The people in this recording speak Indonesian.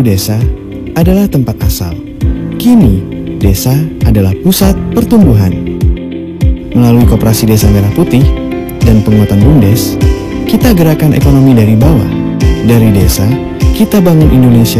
desa adalah tempat asal. Kini, desa adalah pusat pertumbuhan. Melalui Koperasi Desa Merah Putih dan penguatan BUMDes, kita gerakan ekonomi dari bawah. Dari desa, kita bangun Indonesia